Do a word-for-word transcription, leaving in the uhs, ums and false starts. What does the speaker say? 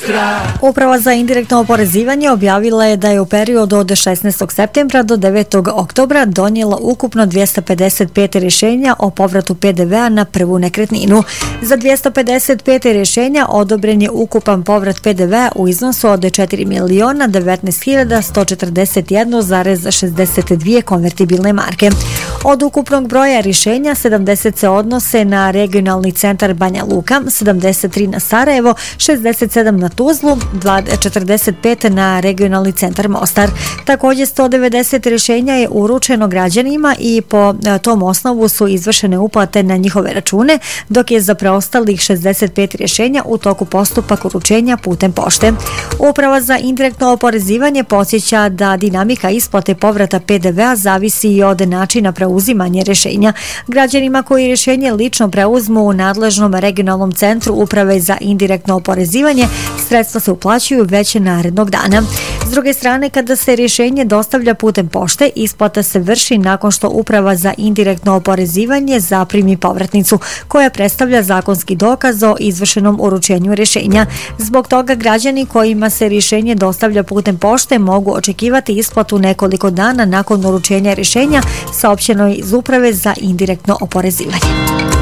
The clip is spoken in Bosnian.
Uprava za indirektno oporezivanje objavila je da je u periodu od šesnaestog septembra do devetog oktobra donijela ukupno dvjesto pedeset pet rješenja o povratu P D V-a na prvu nekretninu. Za dvjesto pedeset pet rješenja odobren je ukupan povrat P D V-a u iznosu od četiri miliona devetnaest hiljada sto četrdeset jedan zarez šezdeset dvije konvertibilne marke. Od ukupnog broja rješenja sedamdeset se odnose na regionalni centar Banja Luka, sedamdeset tri na Sarajevo, šezdeset sedam na Tuzlu, četrdeset pet na regionalni centar Mostar. Također sto devedeset rješenja je uručeno građanima i po tom osnovu su izvršene uplate na njihove račune, dok je za preostalih šezdeset pet rješenja u toku postupak uručenja putem pošte. Uprava za indirektno oporezivanje podsjeća da dinamika isplate povrata P D V-a zavisi i od načina preuzimanja rješenja. Građanima koji rješenje lično preuzmu u nadležnom regionalnom centru Uprave za indirektno oporezivanje, sredstva se uplaćuju već narednog dana. S druge strane, kada se rješenje dostavlja putem pošte, isplata se vrši nakon što Uprava za indirektno oporezivanje zaprimi povratnicu, koja predstavlja zakonski dokaz o izvršenom uručenju rješenja. Zbog toga građani kojima se rješenje dostavlja putem pošte mogu očekivati isplatu nekoliko dana nakon uručenja rješenja, saopćeno iz Uprave za indirektno oporezivanje.